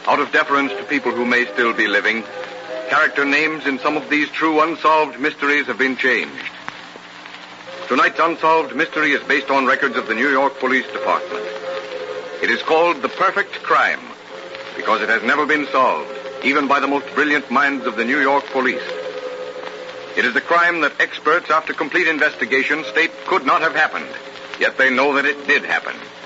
Out of deference to people who may still be living, character names in some of these true unsolved mysteries have been changed. Tonight's unsolved mystery is based on records of the New York Police Department. It is called The Perfect Crime because it has never been solved, even by the most brilliant minds of the New York Police. It is a crime that experts, after complete investigation, state could not have happened, yet they know that it did happen.